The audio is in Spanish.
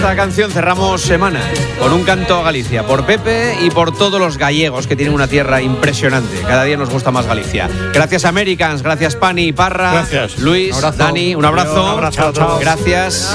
esta canción cerramos semana con un canto a Galicia por Pepe y por todos los gallegos que tienen una tierra impresionante. Cada día nos gusta más Galicia. Gracias Americans, gracias Pani y Parra. Gracias. Luis, Dani, un abrazo. Un abrazo a todos. Gracias.